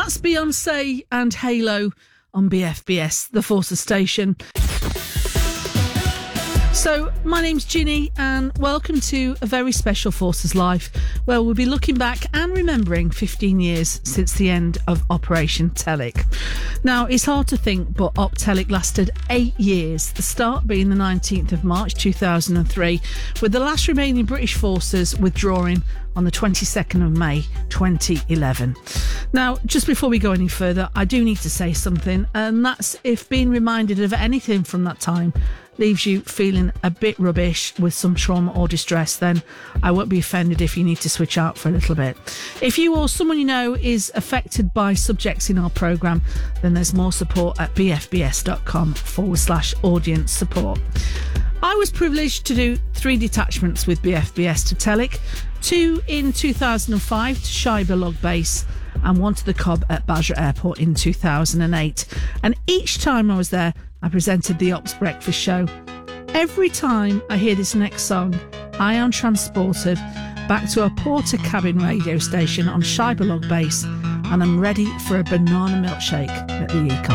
That's Beyonce and Halo on BFBS, the Forces station. So, my name's Ginny, and welcome to a very special Forces Life, where we'll be looking back and remembering 15 years since the end of Operation Telic. Now, it's hard to think, but Op Telic lasted 8 years, the start being the 19th of March 2003, with the last remaining British forces withdrawing on the 22nd of May 2011. Now, just before we go any further, I do need to say something, and that's if being reminded of anything from that time leaves you feeling a bit rubbish with some trauma or distress, then I won't be offended if you need to switch out for a little bit. If you or someone you know is affected by subjects in our programme, then there's more support at bfbs.com/audience support. I was privileged to do 3 detachments with BFBS to Telic, 2 in 2005 to Shaiba Log Base, and 1 to the Cobb at Basra Airport in 2008. And each time I was there, I presented the Ops Breakfast Show. Every time I hear this next song, I am transported back to a Porter cabin radio station on Shaiba Log Base, and I'm ready for a banana milkshake at the Econ.